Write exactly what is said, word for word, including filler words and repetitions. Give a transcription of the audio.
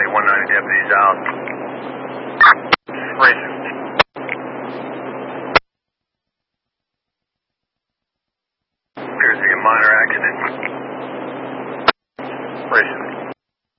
County, one ninety deputies out. Racing. Appears to be a minor accident. Racing.